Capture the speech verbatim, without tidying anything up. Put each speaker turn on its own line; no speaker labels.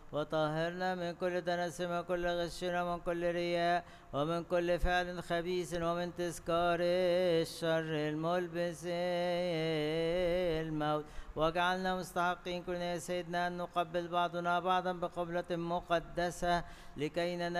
وطهرنا من كل دنس وكل غش ومن كل رياء ومن كل فعل خبيث ومن تذكار الشر الملبس الموت. واجعلنا مستحقين كلنا يا سيدنا أن نقبل بعضنا بعضا بقبلة مقدسة لكي ننال